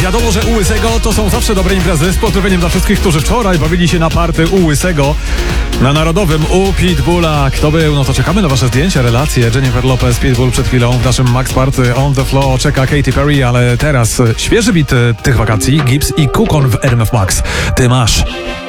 Wiadomo, że u Łysego to są zawsze dobre imprezy. Z pozdrowieniem dla wszystkich, którzy wczoraj bawili się na party u Łysego na Narodowym u Pitbulla. Kto był? No to czekamy na wasze zdjęcia, relacje. Jennifer Lopez, Pitbull przed chwilą w naszym Max Party On The Floor czeka Katy Perry, ale teraz świeży bit tych wakacji, Gibbs i Kukon w RMF Max. Ty masz.